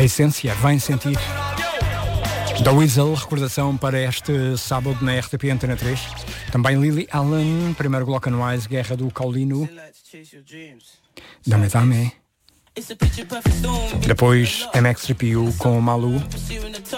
essência, vem sentir. Da Weasel, recordação para este sábado na RTP Antena 3. Também Lily Allen, primeiro Glock and Wise, Guerra do Caulino. Dame Dame. Depois MX3PU com Malu.